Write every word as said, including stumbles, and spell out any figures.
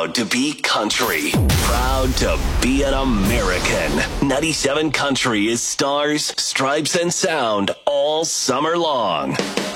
Proud to be country. Proud to be an American. ninety-seven Country is stars, stripes, and sound all summer long.